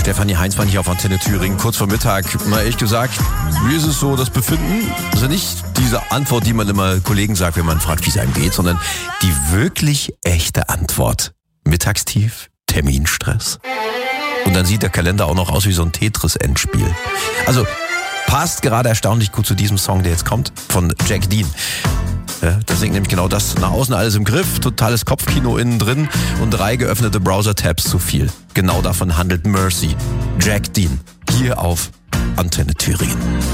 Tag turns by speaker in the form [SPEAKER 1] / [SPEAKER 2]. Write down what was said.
[SPEAKER 1] Stefanie Heinz war hier auf Antenne Thüringen, kurz vor Mittag. Mal ehrlich gesagt, wie ist es so, das Befinden? Also nicht diese Antwort, die man immer Kollegen sagt, wenn man fragt, wie es einem geht, sondern die wirklich echte Antwort. Mittagstief, Terminstress. Und dann sieht der Kalender auch noch aus wie so ein Tetris-Endspiel. Also passt gerade erstaunlich gut zu diesem Song, der jetzt kommt, von Jack Dean. Ja, da singt nämlich genau das. Nach außen alles im Griff, totales Kopfkino innen drin und 3 geöffnete Browser-Tabs zu viel. Genau davon handelt Mercy. Jack Dean. Hier auf Antenne Thüringen.